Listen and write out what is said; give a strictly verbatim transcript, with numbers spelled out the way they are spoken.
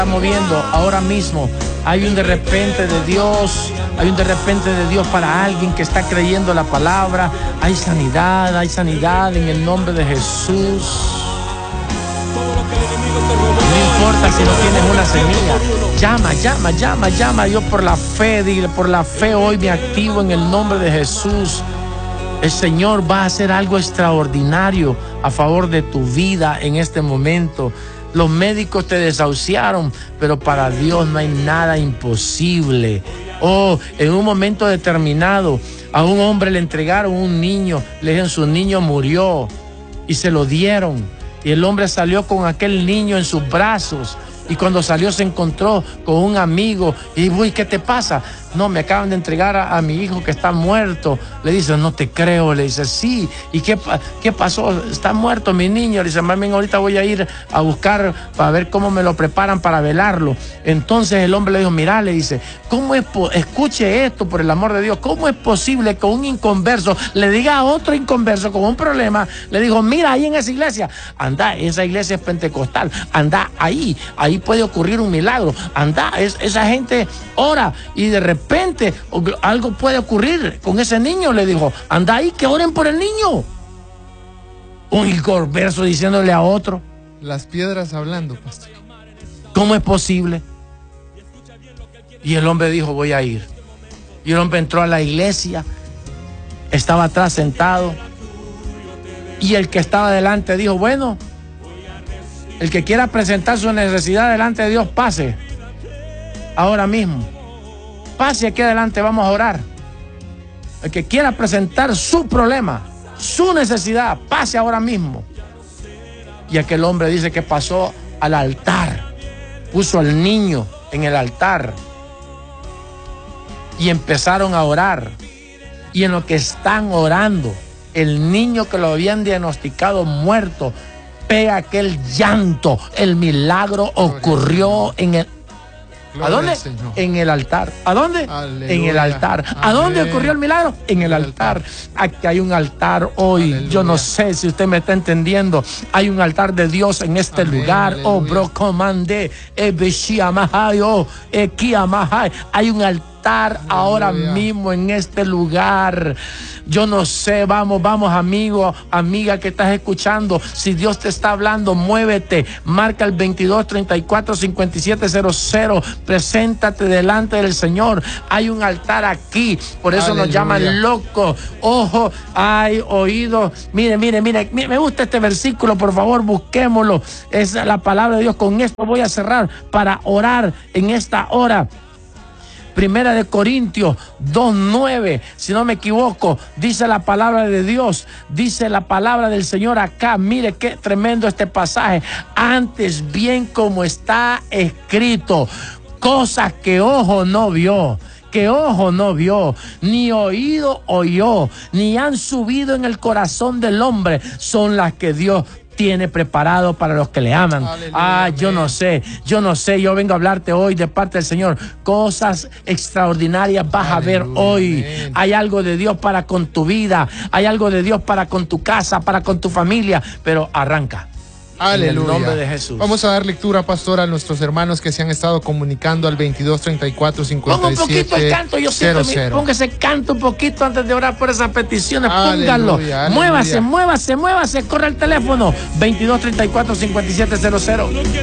moviendo ahora mismo. Hay un de repente de Dios, hay un de repente de Dios para alguien que está creyendo la palabra. Hay sanidad, hay sanidad en el nombre de Jesús. No importa si no tienes una semilla, llama, llama, llama, llama. Yo por la fe, dile, por la fe hoy me activo en el nombre de Jesús. El Señor va a hacer algo extraordinario a favor de tu vida en este momento. Los médicos te desahuciaron, pero para Dios no hay nada imposible. Oh, en un momento determinado, a un hombre le entregaron un niño, le dijeron su niño murió y se lo dieron. Y el hombre salió con aquel niño en sus brazos. Y cuando salió se encontró con un amigo. Y uy, ¿qué te pasa? No, me acaban de entregar a, a mi hijo que está muerto. Le dice, no te creo. Le dice, sí. ¿Y qué, qué pasó? Está muerto mi niño. Le dice, mami, ahorita voy a ir a buscar para ver cómo me lo preparan para velarlo. Entonces el hombre le dijo, mira, le dice, ¿cómo es escuche esto por el amor de Dios? ¿Cómo es posible que un inconverso le diga a otro inconverso con un problema? Le dijo, mira, ahí en esa iglesia, anda, esa iglesia es pentecostal, anda ahí, ahí puede ocurrir un milagro, anda, es, esa gente ora y de repente De repente algo puede ocurrir con ese niño. Le dijo, anda ahí que oren por el niño. Un inconverso diciéndole a otro. Las piedras hablando, pastor. ¿Cómo es posible? Y el hombre dijo, voy a ir. Y el hombre entró a la iglesia, estaba atrás sentado, y el que estaba delante dijo, bueno, el que quiera presentar su necesidad delante de Dios, pase ahora mismo. Pase aquí adelante, vamos a orar. El que quiera presentar su problema, su necesidad, pase ahora mismo. Y aquel hombre dice que pasó al altar, puso al niño en el altar y empezaron a orar. Y en lo que están orando, el niño que lo habían diagnosticado muerto pega aquel llanto. El milagro ocurrió en el... ¿A dónde? En el altar. ¿A dónde? Aleluya. En el altar. ¿A Amén. Dónde ocurrió el milagro? En el altar. Aquí hay un altar hoy. Aleluya. Yo no sé si usted me está entendiendo. Hay un altar de Dios en este Amén. Lugar. Aleluya. Oh, bro, comandé. Oh, hay un altar Aleluya. Ahora mismo en este lugar. Yo no sé, vamos, vamos, amigo, amiga que estás escuchando. Si Dios te está hablando, muévete. Marca el veintidós, treinta y cuatro, cincuenta y siete cero cero. Preséntate delante del Señor. Hay un altar aquí. Por eso Aleluya. Nos llaman locos. Ojo, hay oídos. Mire, mire, mire. Me gusta este versículo. Por favor, busquémoslo. Es la palabra de Dios. Con esto voy a cerrar para orar en esta hora. Primera de Corintios dos nueve, si no me equivoco, dice la palabra de Dios, dice la palabra del Señor acá. Mire qué tremendo este pasaje. Antes bien como está escrito, cosas que ojo no vio, que ojo no vio, ni oído oyó, ni han subido en el corazón del hombre, son las que Dios tiene preparado para los que le aman. Aleluya, ah, yo amén. no sé, yo no sé, yo vengo a hablarte hoy de parte del Señor. Cosas extraordinarias vas Aleluya, a ver hoy. Amén. Hay algo de Dios para con tu vida, hay algo de Dios para con tu casa, para con tu familia, pero arranca. Aleluya. En el nombre de Jesús. Vamos a dar lectura, pastor, a nuestros hermanos que se han estado comunicando al veintidós, treinta y cuatro, cincuenta y siete. Ponga un poquito el canto, yo siento, ponga ese canto un poquito antes de orar por esas peticiones. Aleluya, póngalo. Aleluya. Muévase, muévase, muévase, corre el teléfono. veintidós, treinta y cuatro, cincuenta y siete cero cero.